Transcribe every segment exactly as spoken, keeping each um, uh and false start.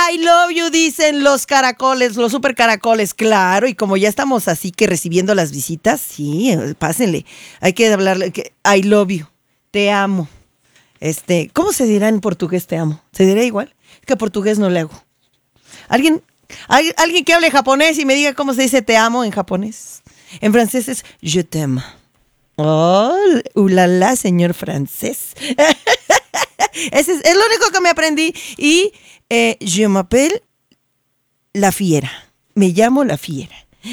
I love you, dicen los caracoles, los super caracoles, claro, y como ya estamos así que recibiendo las visitas, sí, pásenle, hay que hablarle, que I love you, te amo. Este, ¿cómo se dirá en portugués te amo? ¿Se dirá igual? Es que portugués no le hago. ¿Alguien, hay, alguien que hable japonés y me diga cómo se dice te amo en japonés? En francés es je t'aime. Oh, ulala, señor francés. Ese es, es lo único que me aprendí. Y eh, je m'appelle la fiera. Me llamo la fiera.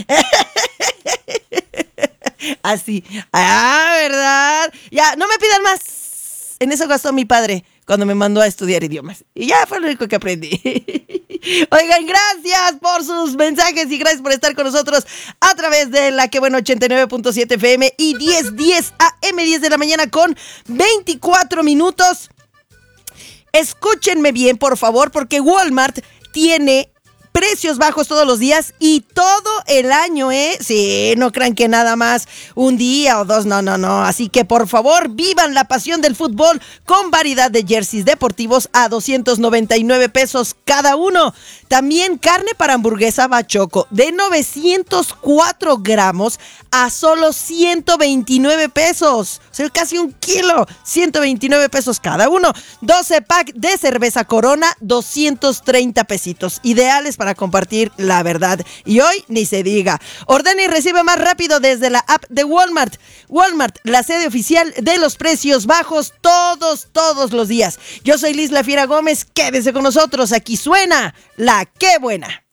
Así. Ah, ¿verdad? Ya, no me pidan más. En eso gastó mi padre cuando me mandó a estudiar idiomas. Y ya fue lo único que aprendí. Oigan, gracias por sus mensajes y gracias por estar con nosotros a través de la Que Bueno ochenta y nueve punto siete F M y diez diez A M, diez de la mañana con veinticuatro minutos. Escúchenme bien, por favor, porque Walmart tiene precios bajos todos los días y todo el año, ¿eh? Sí, no crean que nada más un día o dos, no, no, no. Así que, por favor, vivan la pasión del fútbol con variedad de jerseys deportivos a doscientos noventa y nueve pesos cada uno. También carne para hamburguesa Bachoco de novecientos cuatro gramos a solo ciento veintinueve pesos. O sea, casi un kilo, ciento veintinueve pesos cada uno. doce pack de cerveza Corona, doscientos treinta pesitos. Ideales para compartir la verdad. Y hoy ni se diga. Ordena y recibe más rápido desde la app de Walmart. Walmart, la sede oficial de los precios bajos todos, todos los días. Yo soy Liz La Fiera Gómez. Quédese con nosotros. Aquí suena La Que Buena.